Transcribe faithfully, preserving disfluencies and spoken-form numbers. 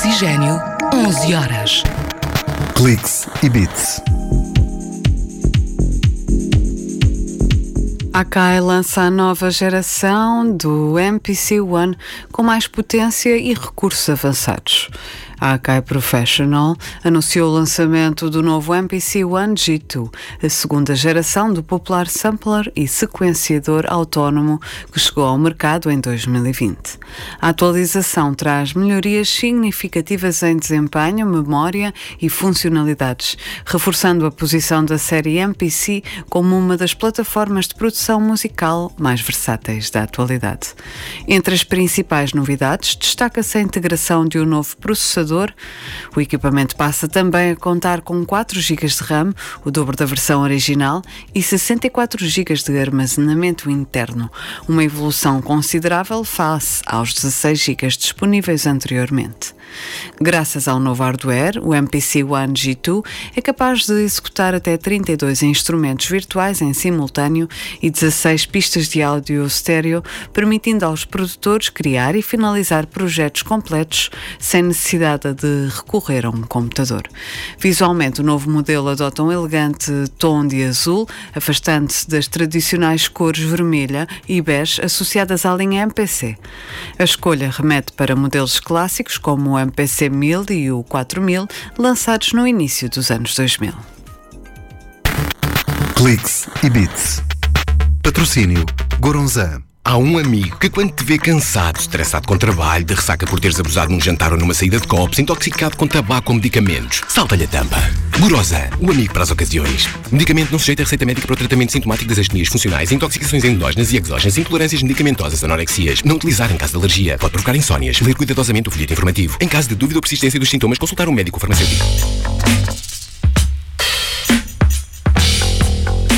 Oxigênio, onze horas. Cliques e Beats. A Akai lança a nova geração do M P C One com mais potência e recursos avançados. A Akai Professional anunciou o lançamento do novo M P C One G dois, a segunda geração do popular sampler e sequenciador autónomo que chegou ao mercado em dois mil e vinte. A atualização traz melhorias significativas em desempenho, memória e funcionalidades, reforçando a posição da série M P C como uma das plataformas de produção musical mais versáteis da atualidade. Entre as principais novidades, destaca-se a integração de um novo processador. O equipamento passa também a contar com quatro gigas de RAM, o dobro da versão original, e sessenta e quatro gigas de armazenamento interno, uma evolução considerável face aos dezasseis gigas disponíveis anteriormente. Graças ao novo hardware, o M P C One G dois é capaz de executar até trinta e dois instrumentos virtuais em simultâneo e dezasseis pistas de áudio estéreo, permitindo aos produtores criar e finalizar projetos completos sem necessidade de recorrer a um computador. Visualmente, o novo modelo adota um elegante tom de azul, afastando-se das tradicionais cores vermelha e bege associadas à linha M P C. A escolha remete para modelos clássicos como o M P C mil e o quatro mil, lançados no início dos anos dois mil. Cliques e Beats. Patrocínio Goronzan. Há um amigo que, quando te vê cansado, estressado com trabalho, de ressaca por teres abusado num jantar ou numa saída de copos, intoxicado com tabaco ou medicamentos, salta-lhe a tampa. Goronzan, o amigo para as ocasiões. Medicamento não sujeito a receita médica para o tratamento sintomático das astenias funcionais, intoxicações endógenas e exógenas, intolerâncias medicamentosas, anorexias. Não utilizar em caso de alergia. Pode provocar insónias. Ler cuidadosamente o folheto informativo. Em caso de dúvida ou persistência dos sintomas, consultar um médico ou farmacêutico.